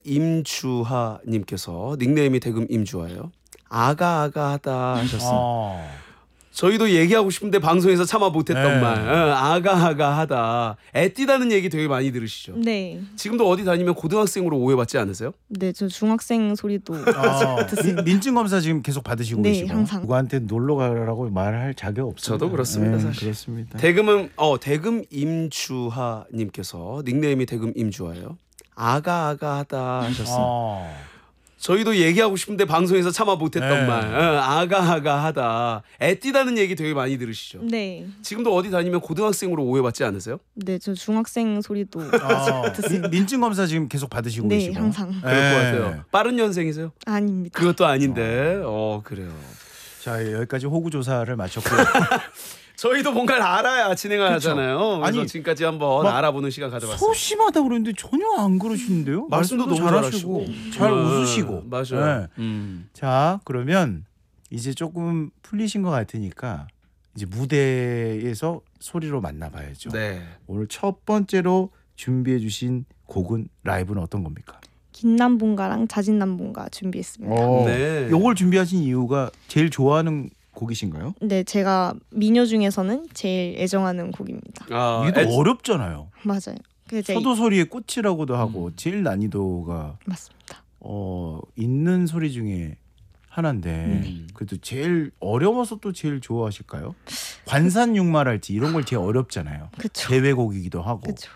임주하님께서 닉네임이 대금 임주하예요. 아가아가하다 하셨어요. 저희도 얘기하고 싶은데 방송에서 참아 못했던 말. 아가아가하다. 애띠다는 얘기 되게 많이 들으시죠? 네. 지금도 어디 다니면 고등학생으로 오해받지 않으세요? 네, 저 중학생 소리도 듣습니다. 민증 검사 지금 계속 받으시고 네, 계시고. 항상. 누구한테 놀러 가라고 말할 자격 없습니다. 저도 그렇습니다, 네, 사실. 그렇습니다. 대금 임주하님께서 닉네임이 대금 임주하예요. 아가아가하다 하셨어요. 저희도 얘기하고 싶은데 방송에서 참아 못했던 말. 아가아가하다. 애띠다는 얘기 되게 많이 들으시죠? 네. 지금도 어디 다니면 고등학생으로 오해받지 않으세요? 네, 저 중학생 소리도 듣습니다. 민증 검사 지금 계속 받으시고 네, 계시고. 항상. 그럴 것 같아요. 빠른 년생이세요? 아닙니다. 그것도 아닌데. 그래요. 자, 여기까지 호구 조사를 마쳤고요. 저희도 뭔가를 알아야 진행을 하잖아요. 그래서 아니, 지금까지 한번 알아보는 시간 가져봤어요. 소심하다 그러는데 전혀 안 그러시는데요. 말씀도 너무 잘하시고 잘 웃으시고. 맞아요. 네. 자, 그러면 이제 조금 풀리신 것 같으니까 이제 무대에서 소리로 만나봐야죠. 네. 오늘 첫 번째로 준비해주신 곡은 라이브는 어떤 겁니까? 긴남봉가랑 자진남봉가 준비했습니다. 네. 요걸 준비하신 이유가 제일 좋아하는 곡이신가요? 네, 제가 미녀 중에서는 제일 애정하는 곡입니다. 이게 또 어렵잖아요. 맞아요. 그래서 서도 소리의 꽃이라고도 하고 제일 난이도가 맞습니다. 있는 소리 중에 하나인데 그래도 제일 어려워서 또 제일 좋아하실까요? 관산육말할지 이런 걸 제일 어렵잖아요. 그쵸. 대회곡이기도 하고. 그렇죠.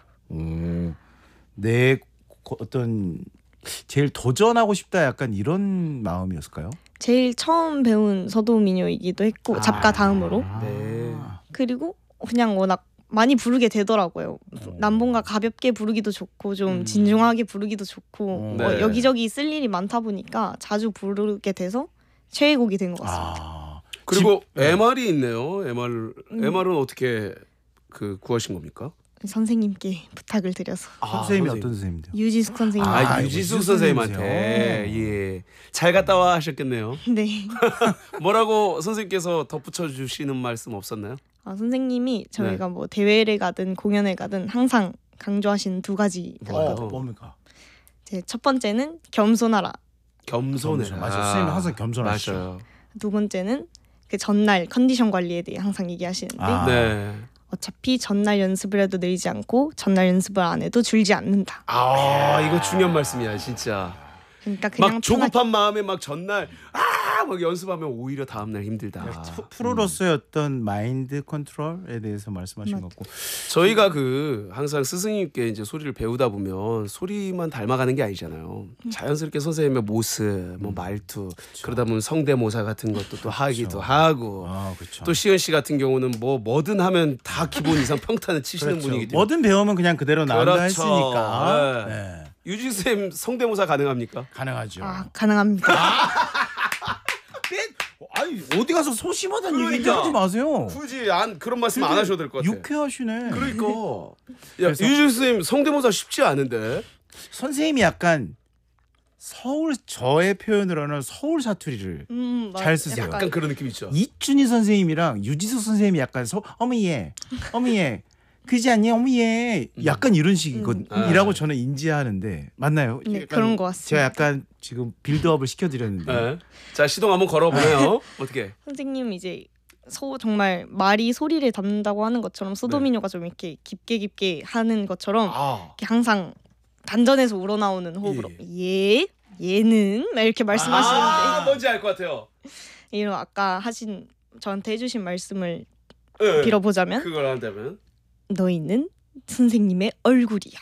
내 어떤 제일 도전하고 싶다 약간 이런 마음이었을까요? 제일 처음 배운 서도민요이기도 했고 작가 다음으로. 네. 그리고 그냥 워낙 많이 부르게 되더라고요. 남봉가 가볍게 부르기도 좋고 좀 진중하게 부르기도 좋고 네. 여기저기 쓸 일이 많다 보니까 자주 부르게 돼서 최애곡이 된 것 같습니다. 그리고 MR이 있네요. MR은 어떻게 구하신 겁니까? 선생님께 부탁을 드려서. 선생님이 어떤 선생님인데요? 유지숙 선생님. 유지숙 선생님한테 예. 잘 갔다 와 하셨겠네요. 네. 뭐라고 선생님께서 덧붙여 주시는 말씀 없었나요? 선생님이 저희가 뭐 대회를 가든 공연을 가든 항상 강조하시는 두 가지가 있거든요. 뭡니까? 첫 번째는 겸손하라. 겸손해라. 맞아요. 선생님 항상 겸손하시죠. 맞아요. 두 번째는 그 전날 컨디션 관리에 대해 항상 얘기하시는데 네. 어차피 전날 연습을 해도 늘지 않고 전날 연습을 안 해도 줄지 않는다. 이거 중요한 말씀이야 진짜. 그러니까 그냥 막 조급한 마음에 막 전날 막 연습하면 오히려 다음날 힘들다. 프로로서의 어떤 마인드 컨트롤에 대해서 말씀하신 것 같고 저희가 항상 스승님께 이제 소리를 배우다 보면 소리만 닮아가는 게 아니잖아요. 자연스럽게 선생님의 모습, 뭐 말투, 그러다 보면 성대모사 같은 것도 또 하기도 하고. 또 시은 씨 같은 경우는 뭐든 하면 다 기본 이상 평탄을 치시는 분이기 때문에 뭐든 배우면 그냥 그대로 나온다 그렇죠. 했으니까. 네. 유진 쌤 성대모사 가능합니까? 가능하죠. 가능합니다. 아니 어디 가서 소심하다는 얘기 그러니까. 하지 마세요. 굳이 그런 말씀 안 하셔도 될 것 같아요. 유쾌하시네. 그러니까 유진 쌤 성대모사 쉽지 않은데. 선생님이 약간 저의 표현으로는 서울 사투리를 잘 쓰세요. 약간 그런 느낌 있죠. 이춘희 선생님이랑 유지수 선생님이 약간 어머예 그지 않니 어머예 약간 이런 식이라고 저는 인지하는데 맞나요? 네, 그런 것 같습니다. 제가 약간 지금 빌드업을 시켜드렸는데 네. 자 시동 한번 걸어보네요. 어떻게? 선생님 이제 정말 말이 소리를 담는다고 하는 것처럼 소도민요가 좀 이렇게 깊게 하는 것처럼 이렇게 항상 단전에서 우러나오는 호흡으로 얘는 막 이렇게 말씀하시는데 뭔지 알 것 같아요. 이런 아까 저한테 해주신 말씀을 네. 빌어보자면 그걸 한다면 너희는 선생님의 얼굴이야.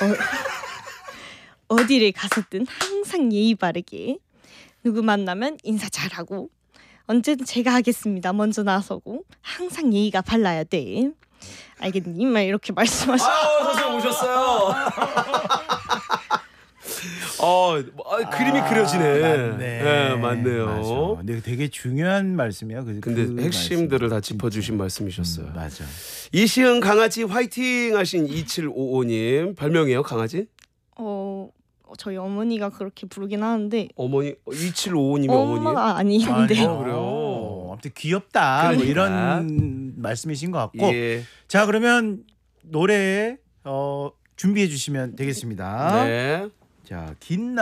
어디를 가서든 항상 예의 바르게 누구 만나면 인사 잘하고 언제든 제가 하겠습니다. 먼저 나서고 항상 예의가 발라야 돼. 알겠니? 막 이렇게 말씀하시고 선생님 오셨어요. 그림이 그려지네. 네, 맞네요. 맞아. 근데 되게 중요한 말씀이야. 근데 핵심들을 다 짚어주신 말씀이셨어요. 맞아. 이시은 강아지 화이팅 하신 2755님 별명이에요 강아지? 저희 어머니가 그렇게 부르긴 하는데 어머니 2755님이 어머니예요? 엄마가 아닌데 그래요. 아무튼 귀엽다. 그러니까. 뭐 이런 말씀이신 것 같고. 예. 자 그러면 노래 준비해 주시면 되겠습니다. 네. 자, 긴